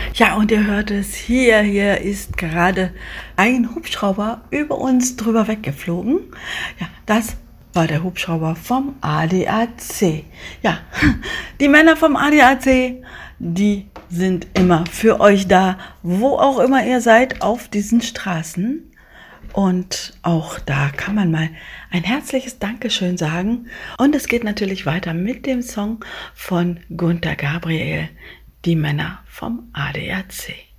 Ja, und ihr hört es hier ist gerade ein Hubschrauber über uns drüber weggeflogen. Ja, das war der Hubschrauber vom ADAC. Ja, die Männer vom ADAC, die sind immer für euch da, wo auch immer ihr seid, auf diesen Straßen. Und auch da kann man mal ein herzliches Dankeschön sagen. Und es geht natürlich weiter mit dem Song von Gunter Gabriel, die Männer vom ADAC.